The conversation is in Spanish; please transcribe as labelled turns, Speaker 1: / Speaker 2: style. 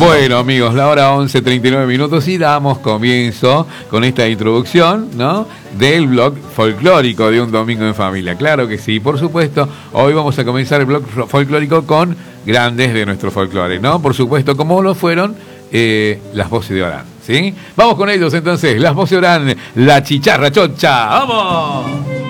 Speaker 1: Bueno, amigos, la hora 11:39 y damos comienzo con esta introducción, ¿no?, del blog folclórico de Un Domingo en Familia. Claro que sí, por supuesto. Hoy vamos a comenzar el blog folclórico con grandes de nuestro folclore, ¿no? Por supuesto, como lo fueron las voces de Orán, ¿sí? Vamos con ellos entonces, las voces de Orán, la chicharra chocha. ¡Vamos!